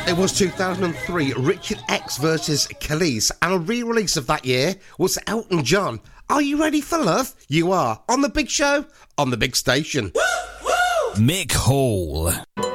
It was 2003, Richard X versus Khalees, and a re-release of that year was Elton John. Are you ready for love? You are. On the big show, on the big station. Mick Hall.